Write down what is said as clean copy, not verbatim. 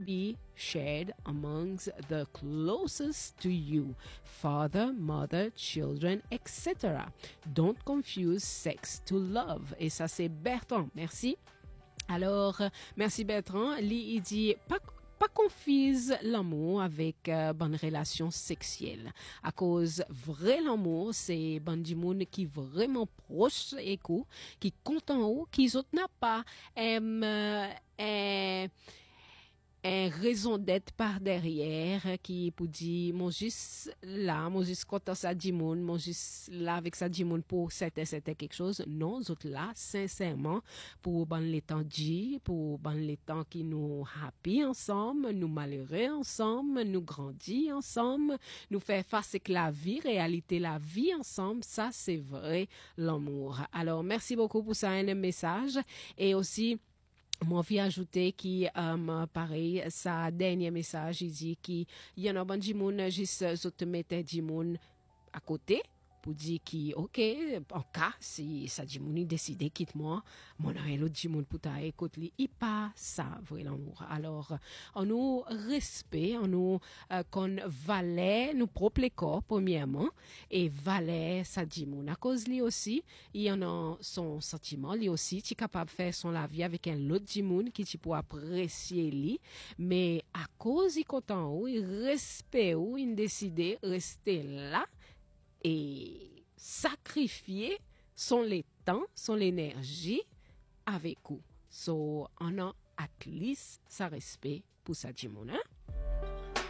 be shared amongst the closest to you, father, mother, children, etc. Don't confuse sex to love. Et ça, c'est Bertrand. Merci. Alors, merci Bertrand. Il dit, pas confuse l'amour avec bonne relation sexuelle. À cause vrai l'amour, c'est bon du monde qui vraiment proche et qui content ou qui autres n'a pas raison d'être par derrière qui pour dire mon juste là mon juste content ça dit mon juste là avec ça dit pour c'était quelque chose non autres là sincèrement pour bon les temps dit pour bon les temps qui nous happy ensemble nous malheureux ensemble nous grandis ensemble nous faire face avec la vie réalité la vie ensemble ça c'est vrai l'amour. Alors merci beaucoup pour ça un message et aussi moi, j'ai ajouté qui, pareil, sa dernier message, il dit qu'il y en a bon du monde, juste, te mettre du monde à côté, pour dire qui, ok, en cas, si ça du monde, il décide, quitte moi, mon a l'autre du monde pour ta écoute, il pas ça, vrai l'amour. Alors, on nous respect, on nous, qu'on valait nos propres corps, premièrement, et valait ça du monde. À cause lui aussi, il y en a son sentiment, lui aussi, tu es capable de faire son la vie avec un autre du monde qui tu peux apprécier lui, mais à cause il content ou il respecte ou il décide rester là, et sacrifier son les temps, son l'énergie avec vous. So, on a at least ça respect pour ça du monde. Hein?